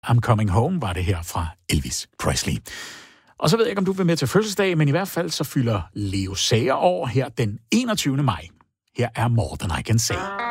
I'm Coming Home var det her fra Elvis Presley. Og så ved jeg ikke, om du vil med til fødselsdag, men i hvert fald så fylder Leo Sager år her den 21. maj. Her er More Than I Can Say.